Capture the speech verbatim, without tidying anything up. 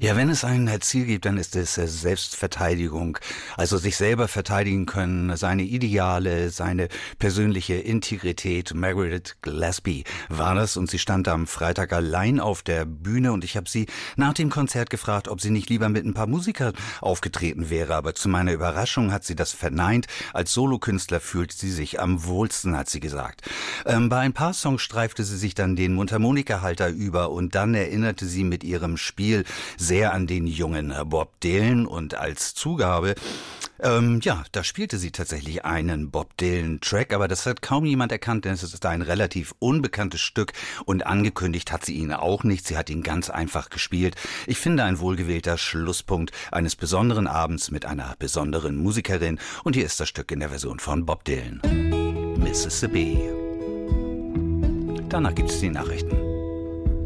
Ja, wenn es ein Ziel gibt, dann ist es Selbstverteidigung. Also sich selber verteidigen können, seine Ideale, seine persönliche Integrität. Margaret Gillespie war das und sie stand am Freitag allein auf der Bühne und ich habe sie nach dem Konzert gefragt, ob sie nicht lieber mit ein paar Musikern aufgetreten wäre. Aber zu meiner Überraschung hat sie das verneint. Als Solokünstler fühlt sie sich am wohlsten, hat sie gesagt. Ähm, bei ein paar Songs streifte sie sich dann den Mundharmonikahalter über und dann erinnerte sie mit ihrem Spiel sehr an den jungen Bob Dylan und als Zugabe, ähm, ja, da spielte sie tatsächlich einen Bob Dylan-Track, aber das hat kaum jemand erkannt, denn es ist ein relativ unbekanntes Stück und angekündigt hat sie ihn auch nicht, sie hat ihn ganz einfach gespielt. Ich finde ein wohlgewählter Schlusspunkt eines besonderen Abends mit einer besonderen Musikerin und hier ist das Stück in der Version von Bob Dylan. Mississippi. Danach gibt es die Nachrichten.